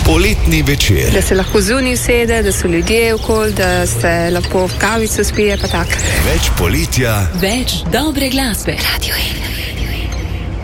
Poletni večer. Da se lahko zunaj usede, da so ljudje okoli, da se lahko v kavico spije, pa tako. Več poletja, več dobre glasbe. Radio 1.